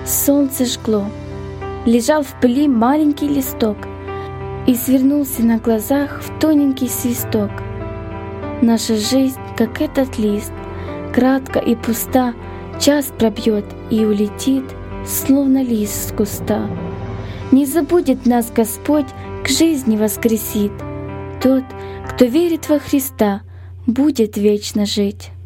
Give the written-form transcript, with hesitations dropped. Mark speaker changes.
Speaker 1: солнце жгло. Лежал в пыли маленький листок и свернулся на глазах в тоненький свисток. Наша жизнь, как этот лист, кратко и пуста, час пробьет и улетит, словно лист с куста. Не забудет нас Господь, к жизни воскресит. Тот, кто верит во Христа, будет вечно жить.